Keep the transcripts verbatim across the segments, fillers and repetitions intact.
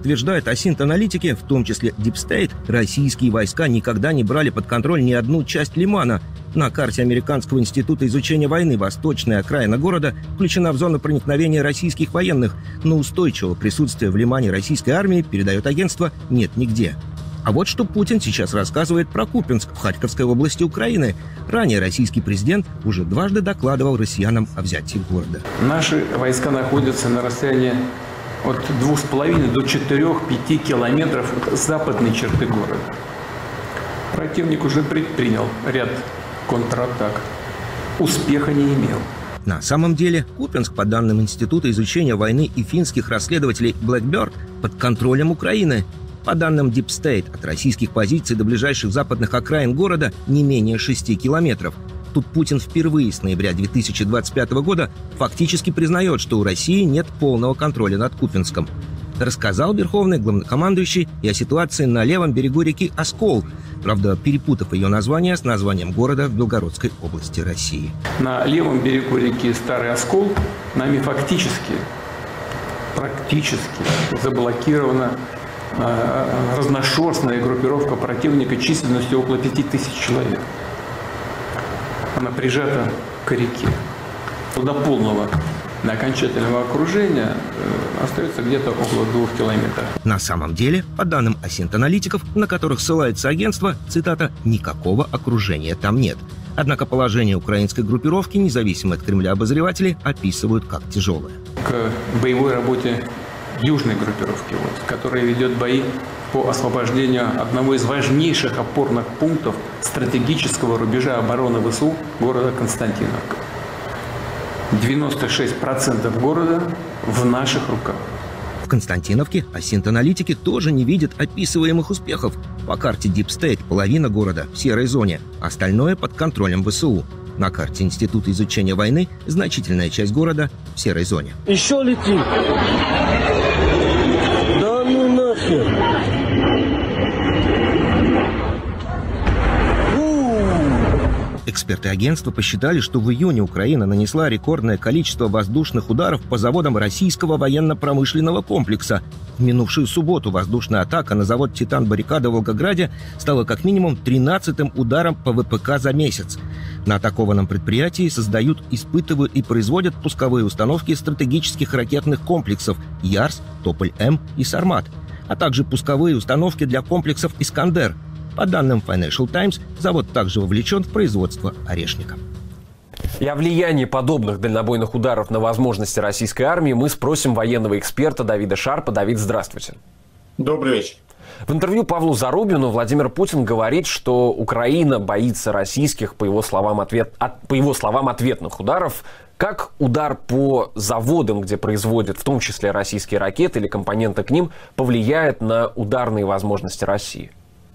подтверждают осинт-аналитики, в том числе Deep State, российские войска никогда не брали под контроль ни одну часть Лимана. На карте Американского института изучения войны восточная окраина города включена в зону проникновения российских военных, но устойчивого присутствия в Лимане российской армии, передает агентство, нет нигде. А вот что Путин сейчас рассказывает про Купянск в Харьковской области Украины. Ранее российский президент уже дважды докладывал россиянам о взятии города. Наши войска находятся на расстоянии от двух с половиной до четырёх-пяти километров с западной черты города. Противник уже предпринял ряд контратак. Успеха не имел. На самом деле, Купянск, по данным Института изучения войны и финских расследователей Blackbird, под контролем Украины. По данным Deep State, от российских позиций до ближайших западных окраин города не менее шести километров. Тут Путин впервые с ноября две тысячи двадцать пятого года фактически признает, что у России нет полного контроля над Купянском. Рассказал верховный главнокомандующий и о ситуации на левом берегу реки Оскол, правда, перепутав ее название с названием города в Белгородской области России. На левом берегу реки Старый Оскол нами фактически, практически заблокирована разношерстная группировка противника численностью около пяти тысяч человек. Она прижата к реке. До полного до окончательного окружения остается где-то около двух километров. На самом деле, по данным осинт-аналитиков, на которых ссылается агентство, цитата, «никакого окружения там нет». Однако положение украинской группировки, независимо от Кремля обозреватели, описывают как тяжелое. К боевой работе южной группировки, вот, которая ведет бои по освобождению одного из важнейших опорных пунктов стратегического рубежа обороны ВСУ города Константиновка. девяносто шесть процентов города в наших руках. В Константиновке осинт-аналитики тоже не видят описываемых успехов. По карте Deep State половина города в серой зоне, остальное под контролем ВСУ. На карте Института изучения войны значительная часть города в серой зоне. Еще летит. Да ну нахер. Эксперты агентства посчитали, что в июне Украина нанесла рекордное количество воздушных ударов по заводам российского военно-промышленного комплекса. В минувшую субботу воздушная атака на завод «Титан-Баррикада» в Волгограде стала как минимум тринадцатым ударом по ВПК за месяц. На атакованном предприятии создают, испытывают и производят пусковые установки стратегических ракетных комплексов «Ярс», «Тополь-М» и «Сармат», а также пусковые установки для комплексов «Искандер». По данным Financial Times, завод также вовлечен в производство орешника. И о влиянии подобных дальнобойных ударов на возможности российской армии мы спросим военного эксперта Давида Шарпа. Давид, здравствуйте. Добрый вечер. В интервью Павлу Зарубину Владимир Путин говорит, что Украина боится российских, по его словам, ответ, от, по его словам, ответных ударов. Как удар по заводам, где производят в том числе российские ракеты или компоненты к ним, повлияет на ударные возможности России?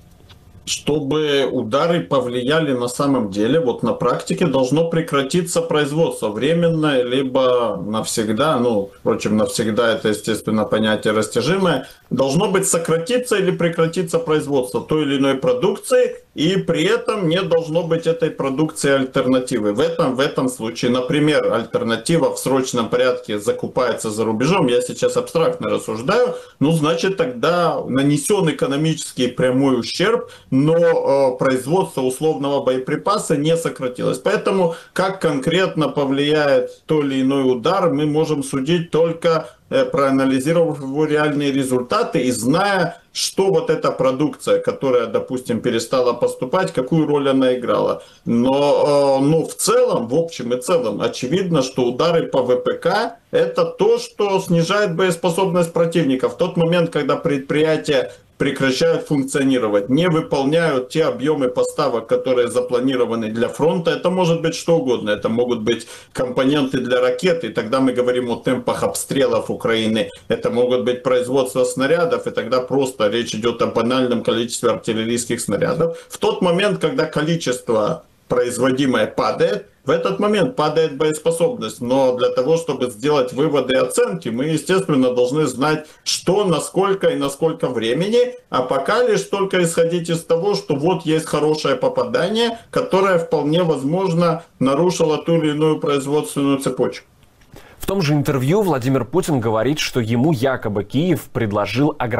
Чтобы удары повлияли на самом деле, вот на практике должно прекратиться производство временно, либо навсегда, ну, впрочем, навсегда это, естественно, понятие растяжимое, должно быть сократиться или прекратиться производство той или иной продукции, и при этом не должно быть этой продукции альтернативы. В этом, в этом случае, например, альтернатива в срочном порядке закупается за рубежом, я сейчас абстрактно рассуждаю, ну, значит, тогда нанесен экономический прямой ущерб, но э, производство условного боеприпаса не сократилось. Поэтому как конкретно повлияет то или иной удар, мы можем судить только э, проанализировав его реальные результаты и зная, что вот эта продукция, которая, допустим, перестала поступать, какую роль она играла. Но, э, но в целом, в общем и целом, очевидно, что удары по ВПК – это то, что снижает боеспособность противника. В тот момент, когда предприятие прекращают функционировать, не выполняют те объемы поставок, которые запланированы для фронта. Это может быть что угодно. Это могут быть компоненты для ракет, и тогда мы говорим о темпах обстрелов Украины. Это могут быть производство снарядов, и тогда просто речь идет о банальном количестве артиллерийских снарядов. В тот момент, когда количество производимое падает, в этот момент падает боеспособность. Но для того, чтобы сделать выводы и оценки, мы, естественно, должны знать, что, насколько и на сколько времени, а пока лишь только исходить из того, что вот есть хорошее попадание, которое вполне возможно нарушило ту или иную производственную цепочку. В том же интервью Владимир Путин говорит, что ему якобы Киев предложил ограничить